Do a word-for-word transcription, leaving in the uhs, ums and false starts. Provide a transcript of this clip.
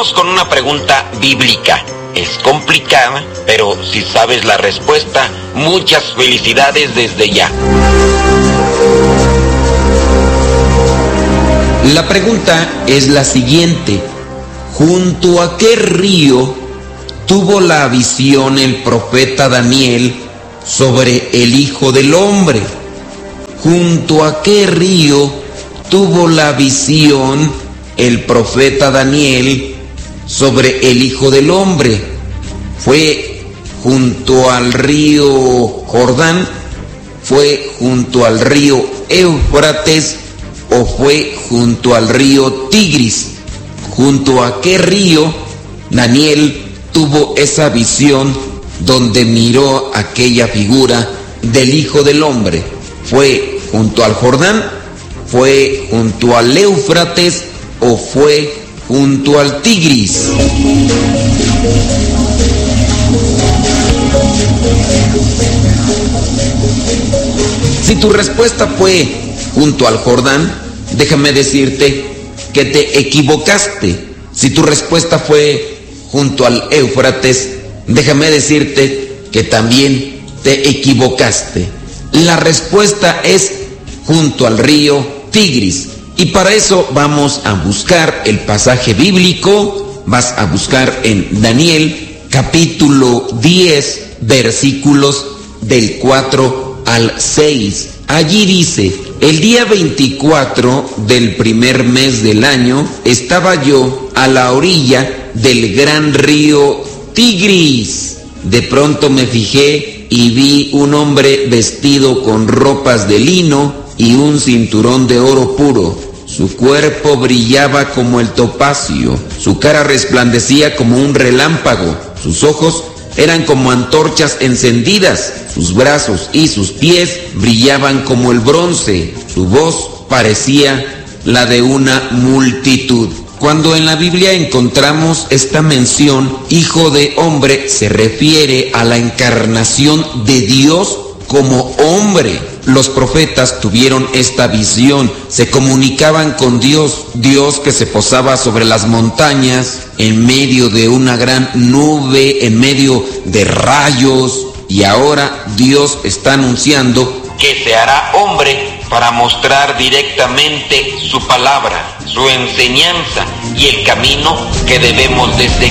Vamos con una pregunta bíblica. Es complicada, pero si sabes la respuesta, muchas felicidades desde ya. La pregunta es la siguiente: ¿junto a qué río tuvo la visión el profeta Daniel sobre el Hijo del Hombre? ¿Junto a qué río tuvo la visión el profeta Daniel sobre el Hijo del Hombre? ¿Fue junto al río Jordán? ¿Fue junto al río Éufrates? ¿O fue junto al río Tigris? ¿Junto a qué río Daniel tuvo esa visión donde miró aquella figura del Hijo del Hombre? ¿Fue junto al Jordán? ¿Fue junto al Éufrates? ¿O fue junto al Tigris? Si tu respuesta fue junto al Jordán, déjame decirte que te equivocaste. Si tu respuesta fue junto al Éufrates, déjame decirte que también te equivocaste. La respuesta es junto al río Tigris. Y para eso vamos a buscar el pasaje bíblico. Vas a buscar en Daniel capítulo diez, versículos del cuatro al seis. Allí dice: el día veinticuatro del primer mes del año estaba yo a la orilla del gran río Tigris. De pronto me fijé y vi un hombre vestido con ropas de lino y un cinturón de oro puro. Su cuerpo brillaba como el topacio, su cara resplandecía como un relámpago, sus ojos eran como antorchas encendidas, sus brazos y sus pies brillaban como el bronce, su voz parecía la de una multitud. Cuando en la Biblia encontramos esta mención, Hijo de Hombre, se refiere a la encarnación de Dios como hombre. Los profetas tuvieron esta visión, se comunicaban con Dios, Dios que se posaba sobre las montañas, en medio de una gran nube, en medio de rayos, y ahora Dios está anunciando que se hará hombre para mostrar directamente su palabra, su enseñanza y el camino que debemos de seguir.